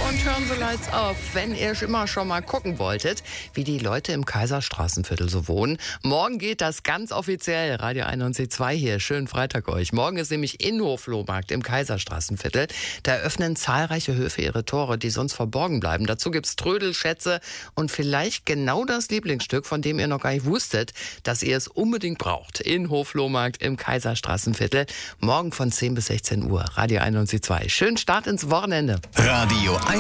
und Turn the Lights Off, wenn ihr immer schon mal gucken wolltet, wie die Leute im Kaiserstraßenviertel so wohnen. Morgen geht das ganz offiziell. Radio 91.2 hier. Schönen Freitag euch. Morgen ist nämlich Innenhof-Flohmarkt im Kaiserstraßenviertel. Da öffnen zahlreiche Höfe ihre Tore, die sonst verborgen bleiben. Dazu gibt's Trödel, Schätze und vielleicht genau das Lieblingsstück, von dem ihr noch gar nicht wusstet, dass ihr es unbedingt braucht. Innenhof-Flohmarkt im Kaiserstraßenviertel. Morgen von 10 bis 16 Uhr. Radio 91.2. Schönen Start ins Wochenende. Radio